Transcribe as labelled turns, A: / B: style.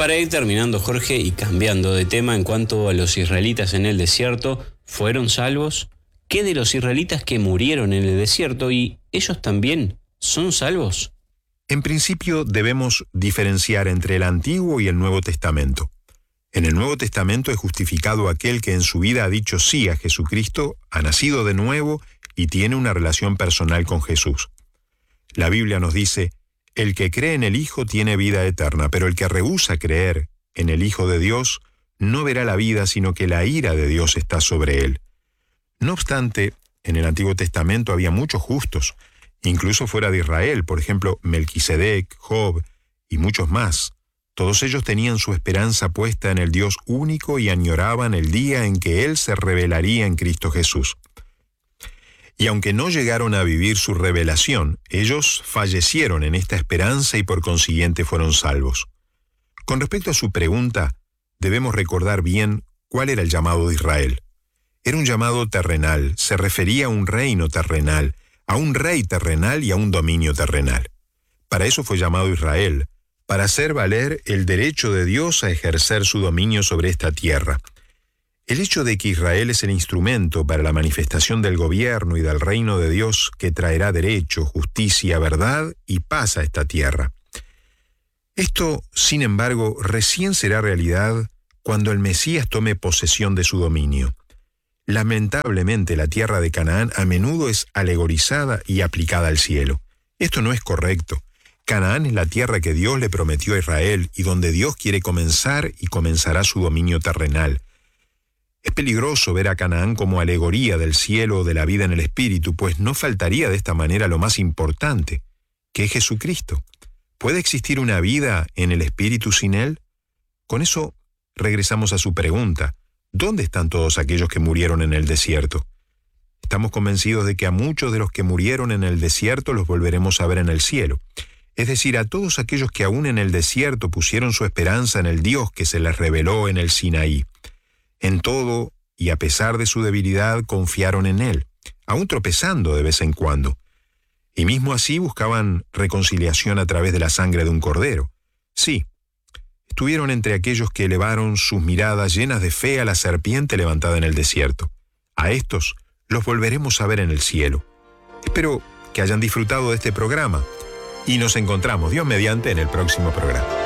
A: Para ir terminando, Jorge, y cambiando de tema en cuanto a los israelitas en el desierto, ¿fueron salvos? ¿Qué de los israelitas que murieron en el desierto y ellos también son salvos?
B: En principio debemos diferenciar entre el Antiguo y el Nuevo Testamento. En el Nuevo Testamento es justificado aquel que en su vida ha dicho sí a Jesucristo, ha nacido de nuevo y tiene una relación personal con Jesús. La Biblia nos dice: el que cree en el Hijo tiene vida eterna, pero el que rehúsa creer en el Hijo de Dios no verá la vida, sino que la ira de Dios está sobre él. No obstante, en el Antiguo Testamento había muchos justos, incluso fuera de Israel, por ejemplo, Melquisedec, Job y muchos más. Todos ellos tenían su esperanza puesta en el Dios único y añoraban el día en que Él se revelaría en Cristo Jesús. Y aunque no llegaron a vivir su revelación, ellos fallecieron en esta esperanza y por consiguiente fueron salvos. Con respecto a su pregunta, debemos recordar bien cuál era el llamado de Israel. Era un llamado terrenal, se refería a un reino terrenal, a un rey terrenal y a un dominio terrenal. Para eso fue llamado Israel, para hacer valer el derecho de Dios a ejercer su dominio sobre esta tierra. El hecho de que Israel es el instrumento para la manifestación del gobierno y del reino de Dios que traerá derecho, justicia, verdad y paz a esta tierra. Esto, sin embargo, recién será realidad cuando el Mesías tome posesión de su dominio. Lamentablemente, la tierra de Canaán a menudo es alegorizada y aplicada al cielo. Esto no es correcto. Canaán es la tierra que Dios le prometió a Israel y donde Dios quiere comenzar y comenzará su dominio terrenal. Es peligroso ver a Canaán como alegoría del cielo o de la vida en el espíritu, pues no faltaría de esta manera lo más importante, que es Jesucristo. ¿Puede existir una vida en el espíritu sin Él? Con eso regresamos a su pregunta: ¿dónde están todos aquellos que murieron en el desierto? Estamos convencidos de que a muchos de los que murieron en el desierto los volveremos a ver en el cielo. Es decir, a todos aquellos que aún en el desierto pusieron su esperanza en el Dios que se les reveló en el Sinaí. En todo, y a pesar de su debilidad, confiaron en Él, aún tropezando de vez en cuando. Y mismo así buscaban reconciliación a través de la sangre de un cordero. Sí, estuvieron entre aquellos que elevaron sus miradas llenas de fe a la serpiente levantada en el desierto. A estos los volveremos a ver en el cielo. Espero que hayan disfrutado de este programa y nos encontramos, Dios mediante, en el próximo programa.